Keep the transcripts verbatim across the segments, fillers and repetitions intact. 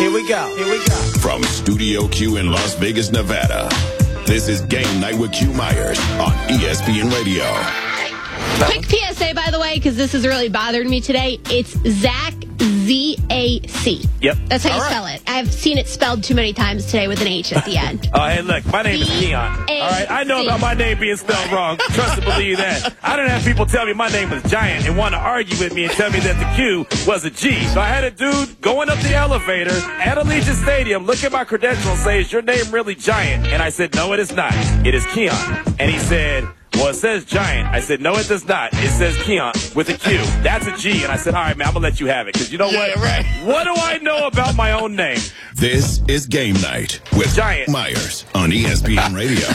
Here we go. Here we go. From Studio Q in Las Vegas, Nevada, this is Game Night with Q Myers on E S P N Radio. Quick P S A, by the way, because this has really bothered me today. It's Zach, Z A C. Yep. That's how All you right. spell it. I've seen it spelled too many times today with an H at the end. Oh, hey, look, my name is Keon. All right, I know about my name being spelled wrong. Trust and believe that. I didn't have people tell me my name was Giant and want to argue with me and tell me that the Q was a G. So I had a dude going up the elevator at Allegiant Stadium, look at my credentials and say, is your name really Giant? And I said, no, it is not. It is Keon. And he said, well, it says Giant. I said, no, it does not. It says Keon with a Q. That's a G. And I said, all right, man, I'm going to let you have it. Because you know Yeah, what? right. What do I know about my own name? This is Game Night with Giant Myers on E S P N Radio.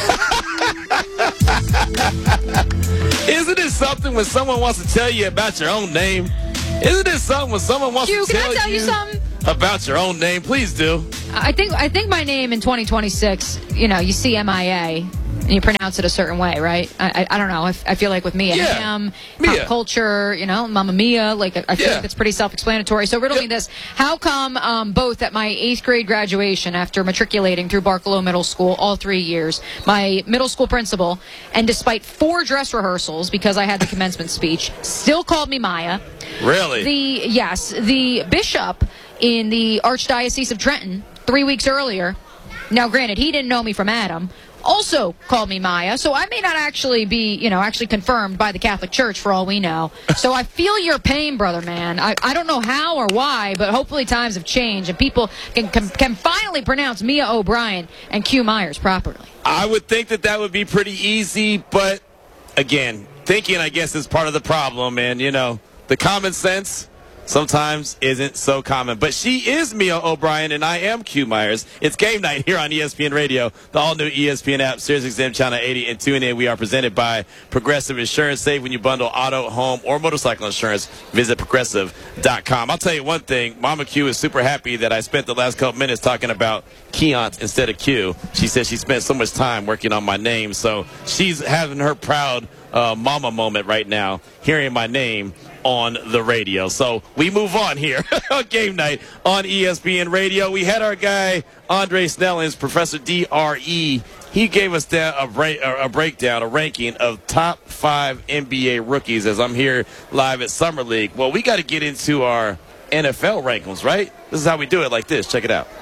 Isn't it something when someone wants to tell you about your own name? Isn't it something when someone wants Q, to can tell, I tell you something? about your own name? Please do. I think I think my name in twenty twenty-six, you know, you see M I A and you pronounce it a certain way, right? I, I, I don't know. I, f- I feel like with Mia, Yeah. Ham, Mia. pop culture, you know, Mamma Mia, like I feel Yeah. like it's pretty self-explanatory. So riddle Yep. me this. How come um, both at my eighth grade graduation after matriculating through Barcelo Middle School all three years, my middle school principal, and despite four dress rehearsals because I had the commencement speech, still called me Maya. Really? The yes, the bishop in the Archdiocese of Trenton three weeks earlier. Now, granted, he didn't know me from Adam. Also called me Maya, so I may not actually be, you know, actually confirmed by the Catholic Church for all we know. So I feel your pain, brother, man. I, I don't know how or why, but hopefully times have changed and people can can, can finally pronounce Mia O'Brien and Q Myers properly. I would think that that would be pretty easy, but again, thinking, I guess, is part of the problem. And, you know, the common sense sometimes isn't so common. But she is Mia O'Brien, and I am Q Myers. It's Game Night here on E S P N Radio, the all-new E S P N app, SiriusXM Channel eighty, and tune in. We are presented by Progressive Insurance. Save when you bundle auto, home, or motorcycle insurance. Visit progressive dot com. I'll tell you one thing. Mama Q is super happy that I spent the last couple minutes talking about Keon instead of Q. She said she spent so much time working on my name, so she's having her proud uh, mama moment right now, hearing my name on the radio. So we move on here on Game Night on E S P N Radio. We had our guy Andre Snellings, Professor D R E. He gave us down a, break, a breakdown, a ranking of top five N B A rookies as I'm here live at Summer League. Well, we got to get into our N F L rankings, right? This is how we do it, like this. Check it out.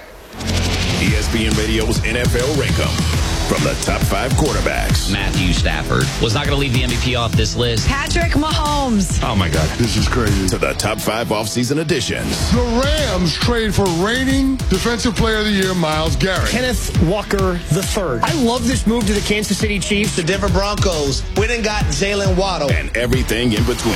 E S P N Radio's N F L Rank 'em. From the top five quarterbacks. Matthew Stafford was not going to leave the M V P off this list. Patrick Mahomes. Oh, my God. This is crazy. To the top five offseason additions. The Rams trade for reigning Defensive Player of the Year, Myles Garrett. Kenneth Walker the third. I love this move to the Kansas City Chiefs. The Denver Broncos went and got Jalen Waddle. And everything in between.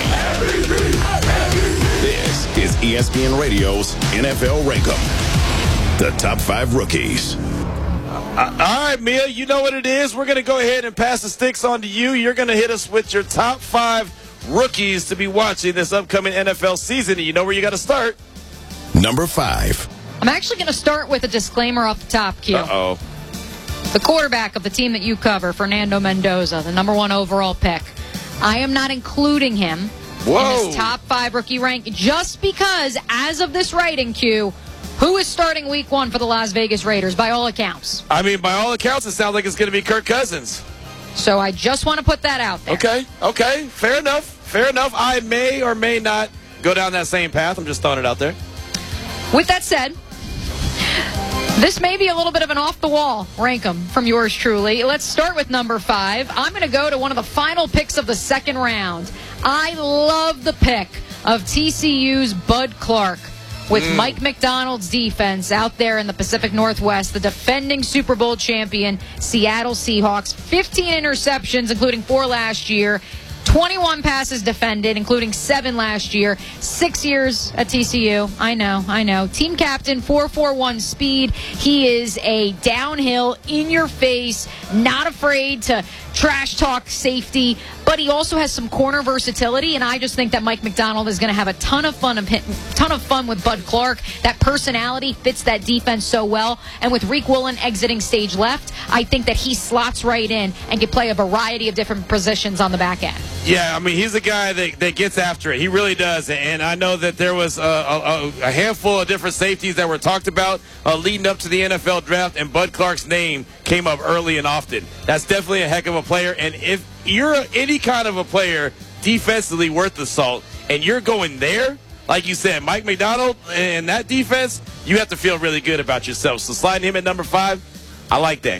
This is E S P N Radio's N F L Rank 'em. The top five rookies. Uh, all right, Mia, you know what it is. We're going to go ahead and pass the sticks on to you. You're going to hit us with your top five rookies to be watching this upcoming N F L season. And you know where you got to start. Number five. I'm actually going to start with a disclaimer off the top, Q. Uh-oh. The quarterback of the team that you cover, Fernando Mendoza, the number one overall pick. I am not including him Whoa. in this top five rookie rank just because, as of this writing, Q, who is starting week one for the Las Vegas Raiders, by all accounts? I mean, by all accounts, it sounds like it's going to be Kirk Cousins. So I just want to put that out there. Okay, okay, fair enough, fair enough. I may or may not go down that same path. I'm just throwing it out there. With that said, this may be a little bit of an off-the-wall rank-em from yours truly. Let's start with number five. I'm going to go to one of the final picks of the second round. I love the pick of T C U's Bud Clark. With mm. Mike McDonald's defense out there in the Pacific Northwest, the defending Super Bowl champion Seattle Seahawks, fifteen interceptions, including four last year, twenty-one passes defended, including seven last year, six years at T C U. I know, I know. Team captain, four four one speed. He is a downhill, in-your-face, not afraid to trash talk safety, but he also has some corner versatility, and I just think that Mike McDonald is going to have a ton of fun of hit, ton of fun with Bud Clark. That personality fits that defense so well, and with Reek Woolen exiting stage left, I think that he slots right in and can play a variety of different positions on the back end. Yeah, I mean, he's a guy that, that gets after it. He really does. And I know that there was a, a, a handful of different safeties that were talked about uh, leading up to the N F L draft, and Bud Clark's name came up early and often. That's definitely a heck of a player. And if you're any kind of a player defensively worth the salt, and you're going there, like you said, Mike McDonald and that defense, you have to feel really good about yourself. So sliding him at number five, I like that.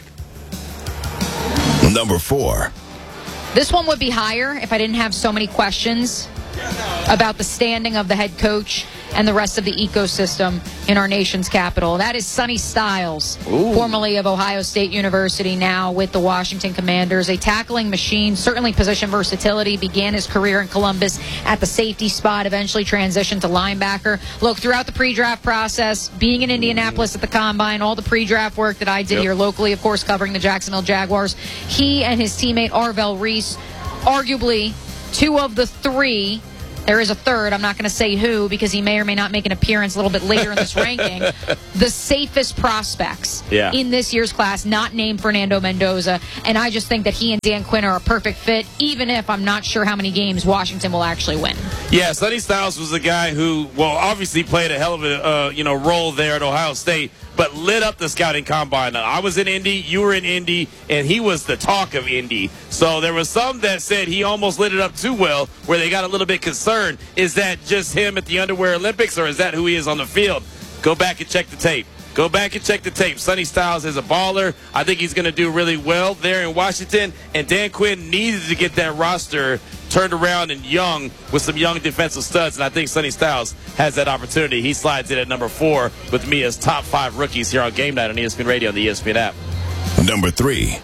Number four. This one would be higher if I didn't have so many questions about the standing of the head coach and the rest of the ecosystem in our nation's capital. That is Sonny Styles, Ooh. formerly of Ohio State University, now with the Washington Commanders. A tackling machine, certainly position versatility, began his career in Columbus at the safety spot, eventually transitioned to linebacker. Look, throughout the pre-draft process, being in Indianapolis at the Combine, all the pre-draft work that I did yep. here locally, of course, covering the Jacksonville Jaguars, he and his teammate Arvell Reese, arguably two of the three. There is a third. I'm not going to say who because he may or may not make an appearance a little bit later in this ranking. The safest prospects yeah. in this year's class, not named Fernando Mendoza. And I just think that he and Dan Quinn are a perfect fit, even if I'm not sure how many games Washington will actually win. Yeah, Sonny Styles was a guy who, well, obviously played a hell of a uh, you know role there at Ohio State, but lit up the scouting combine. I was in Indy, you were in Indy, and he was the talk of Indy. So there was some that said he almost lit it up too well, where they got a little bit concerned. Is that just him at the Underwear Olympics, or is that who he is on the field? Go back and check the tape. Go back and check the tape. Sonny Styles is a baller. I think he's going to do really well there in Washington, and Dan Quinn needed to get that roster turned around and young with some young defensive studs, and I think Sonny Styles has that opportunity. He slides in at number four with me as top five rookies here on Game Night on E S P N Radio and the E S P N app. Number three.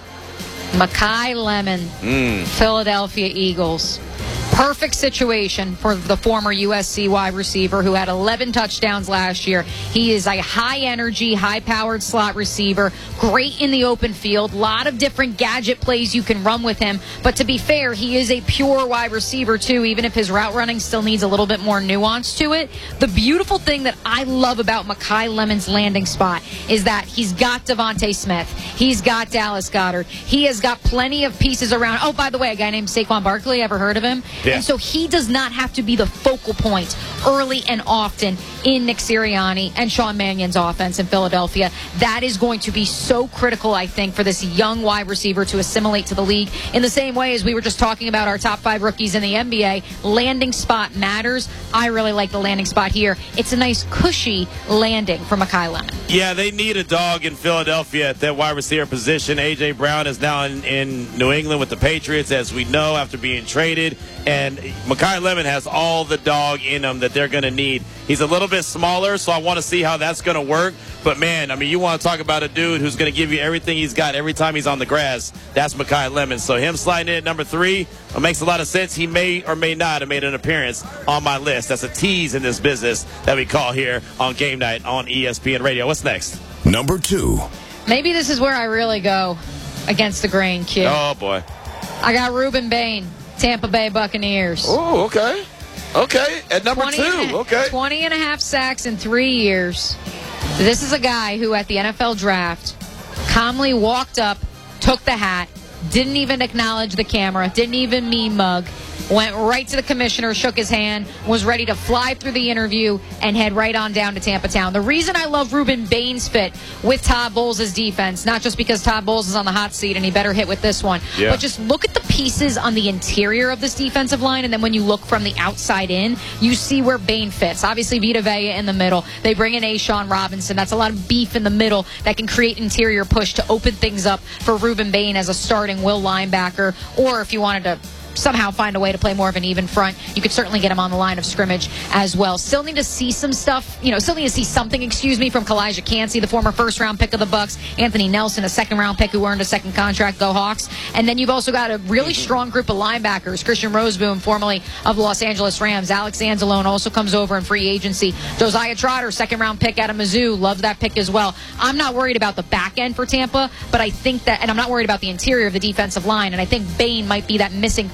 Makai Lemon, mm. Philadelphia Eagles. Perfect situation for the former U S C wide receiver who had eleven touchdowns last year. He is a high-energy, high-powered slot receiver, great in the open field, a lot of different gadget plays you can run with him. But to be fair, he is a pure wide receiver, too, even if his route running still needs a little bit more nuance to it. The beautiful thing that I love about Makai Lemon's landing spot is that he's got Devontae Smith. He's got Dallas Goedert. He has got plenty of pieces around. Oh, by the way, a guy named Saquon Barkley, ever heard of him? Yeah. And so he does not have to be the focal point early and often in Nick Sirianni and Sean Mannion's offense in Philadelphia. That is going to be so critical, I think, for this young wide receiver to assimilate to the league. In the same way as we were just talking about our top five rookies in the N B A, landing spot matters. I really like the landing spot here. It's a nice, cushy landing for Makai Lemon. Yeah, they need a dog in Philadelphia at that wide receiver position. A J. Brown is now in, in New England with the Patriots, as we know, after being traded. And Makai Lemon has all the dog in him that they're going to need. He's a little bit smaller, so I want to see how that's going to work. But, man, I mean, you want to talk about a dude who's going to give you everything he's got every time he's on the grass. That's Makai Lemon. So him sliding in at number three it makes a lot of sense. He may or may not have made an appearance on my list. That's a tease in this business that we call here on Game Night on E S P N Radio. What's next? Number two. Maybe this is where I really go against the grain, kid. Oh, boy. I got Ruben Bain, Tampa Bay Buccaneers. Oh, okay. Okay, at number two. And a, okay. twenty and a half sacks in three years. This is a guy who at the N F L draft calmly walked up, took the hat, didn't even acknowledge the camera, didn't even meme mug, went right to the commissioner, shook his hand, was ready to fly through the interview and head right on down to Tampa Town. The reason I love Ruben Bain's fit with Todd Bowles' defense, not just because Todd Bowles is on the hot seat and he better hit with this one, yeah. but just look at the pieces on the interior of this defensive line, and then when you look from the outside in, you see where Bain fits. Obviously, Vita Vea in the middle. They bring in A'Shawn Robinson. That's a lot of beef in the middle that can create interior push to open things up for Ruben Bain as a starting will linebacker, or if you wanted to somehow find a way to play more of an even front, you could certainly get him on the line of scrimmage as well. Still need to see some stuff, you know, still need to see something, excuse me, from Kalijah Cansey, the former first-round pick of the Bucs, Anthony Nelson, a second-round pick who earned a second contract, go Hawks. And then you've also got a really strong group of linebackers, Christian Roseboom, formerly of the Los Angeles Rams, Alex Anzalone also comes over in free agency, Josiah Trotter, second-round pick out of Mizzou, love that pick as well. I'm not worried about the back end for Tampa, but I think that, and I'm not worried about the interior of the defensive line, and I think Bain might be that missing piece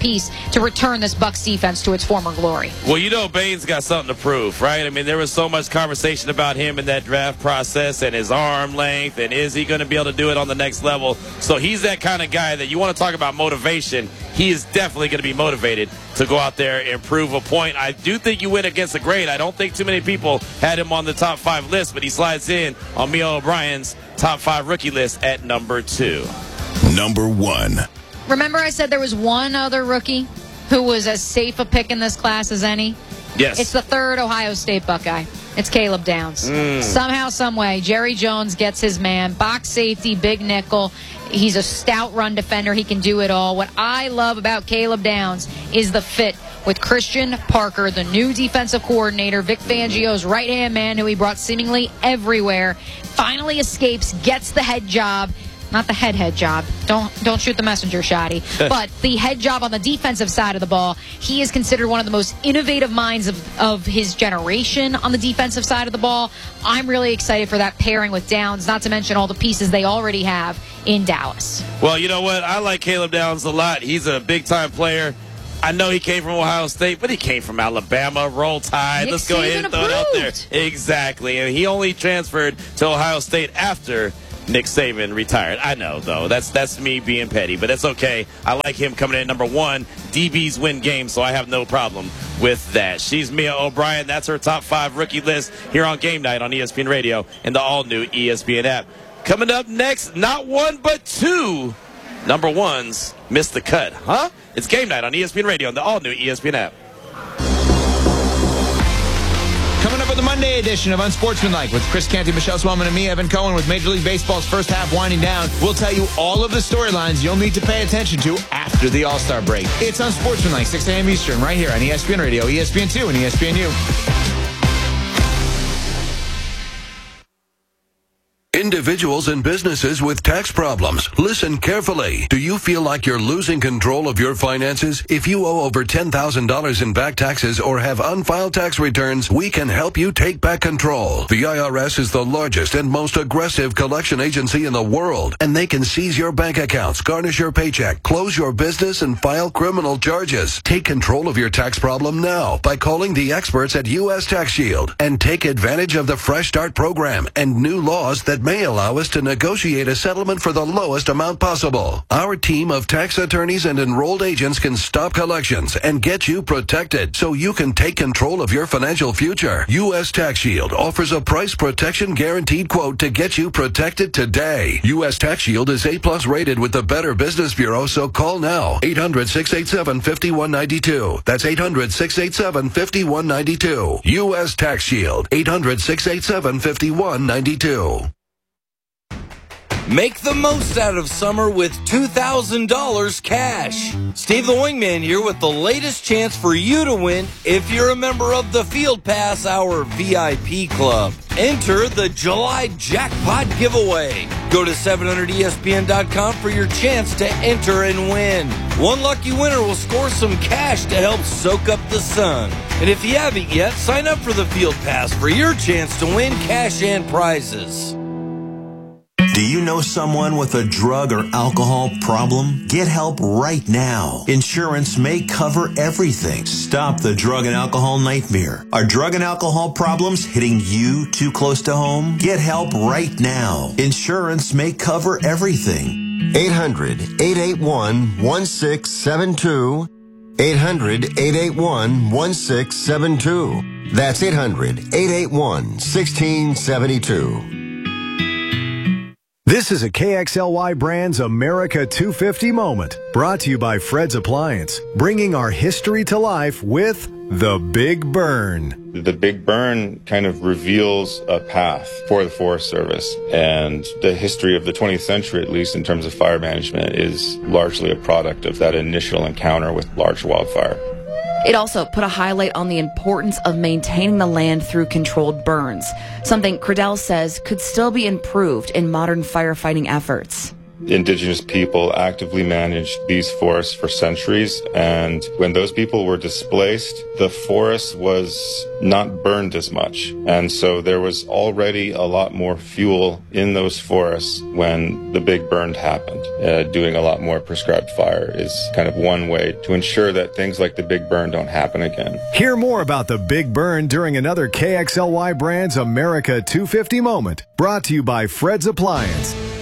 piece to return this Bucs defense to its former glory. Well, you know Bane's got something to prove, right? I mean, there was so much conversation about him in that draft process and his arm length, and is he going to be able to do it on the next level? So he's that kind of guy that you want to talk about motivation. He is definitely going to be motivated to go out there and prove a point. I do think you win against the grade. I don't think too many people had him on the top five list, but he slides in on Mia O'Brien's top five rookie list at number two. Number one. Remember I said there was one other rookie who was as safe a pick in this class as any? Yes. It's the third Ohio State Buckeye. It's Caleb Downs. Mm. Somehow, some way, Jerry Jones gets his man. Box safety, big nickel. He's a stout run defender. He can do it all. What I love about Caleb Downs is the fit with Christian Parker, the new defensive coordinator, Vic Fangio's right-hand man who he brought seemingly everywhere. Finally escapes, gets the head job. Not the head head job. Don't don't shoot the messenger, Shoddy. But the head job on the defensive side of the ball. He is considered one of the most innovative minds of, of his generation on the defensive side of the ball. I'm really excited for that pairing with Downs, not to mention all the pieces they already have in Dallas. Well, you know what? I like Caleb Downs a lot. He's a big-time player. I know he came from Ohio State, but he came from Alabama. Roll Tide. Nick Let's go ahead and throw it out there. Exactly. And he only transferred to Ohio State after Nick Saban retired. I know, though. That's that's me being petty, but that's okay. I like him coming in at number one. D Bs win games, so I have no problem with that. She's Mia O'Brien. That's her top five rookie list here on Game Night on E S P N Radio and the all-new E S P N app. Coming up next, not one but two number ones missed the cut, huh? It's Game Night on E S P N Radio and the all-new E S P N app. Coming up with the Monday edition of Unsportsmanlike with Chris Canty, Michelle Swellman, and me, Evan Cohen, with Major League Baseball's first half winding down. We'll tell you all of the storylines you'll need to pay attention to after the All-Star break. It's Unsportsmanlike, six a.m. Eastern, right here on E S P N Radio, E S P N two, and E S P N U. Individuals and businesses with tax problems, listen carefully. Do you feel like you're losing control of your finances? If you owe over ten thousand dollars in back taxes or have unfiled tax returns, we can help you take back control. The I R S is the largest and most aggressive collection agency in the world, and they can seize your bank accounts, garnish your paycheck, close your business, and file criminal charges. Take control of your tax problem now by calling the experts at U S Tax Shield and take advantage of the Fresh Start program and new laws that may allow us to negotiate a settlement for the lowest amount possible. Our team of tax attorneys and enrolled agents can stop collections and get you protected so you can take control of your financial future. U S Tax Shield offers a price protection guaranteed quote to get you protected today. U S Tax Shield is A plus rated with the Better Business Bureau, so call now. eight hundred, six eight seven, five one nine two. That's eight hundred, six eight seven, five one nine two. U S Tax Shield. eight hundred, six eight seven, five one nine two. Make the most out of summer with two thousand dollars cash. Steve the Wingman here with the latest chance for you to win if you're a member of the Field Pass Hour V I P Club. Enter the July Jackpot Giveaway. Go to seven hundred E S P N dot com for your chance to enter and win. One lucky winner will score some cash to help soak up the sun. And if you haven't yet, sign up for the Field Pass for your chance to win cash and prizes. Do you know someone with a drug or alcohol problem? Get help right now. Insurance may cover everything. Stop the drug and alcohol nightmare. Are drug and alcohol problems hitting you too close to home? Get help right now. Insurance may cover everything. eight hundred, eight eight one, one six seven two. eight hundred, eight eight one, one six seven two. That's eight hundred, eight eight one, one six seven two. This is a K X L Y Brands America two fifty moment, brought to you by Fred's Appliance, bringing our history to life with The Big Burn. The Big Burn kind of reveals a path for the Forest Service, and the history of the twentieth century, at least in terms of fire management, is largely a product of that initial encounter with large wildfire. It also put a highlight on the importance of maintaining the land through controlled burns, something Credell says could still be improved in modern firefighting efforts. indigenous people actively managed these forests for centuries, and when those people were displaced, the forest was not burned as much. And so there was already a lot more fuel in those forests when the big burn happened. Uh, doing a lot more prescribed fire is kind of one way to ensure that things like the big burn don't happen again. Hear more about the big burn during another K X L Y Brands America two fifty moment, brought to you by Fred's Appliance.